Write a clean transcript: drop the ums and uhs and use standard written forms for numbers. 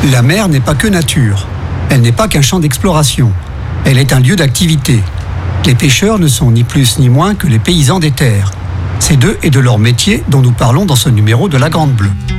La mer n'est pas que nature. Elle n'est pas qu'un champ d'exploration. Elle est un lieu d'activité. Les pêcheurs ne sont ni plus ni moins que les paysans des terres. C'est d'eux et de leur métier dont nous parlons dans ce numéro de La Grande Bleue.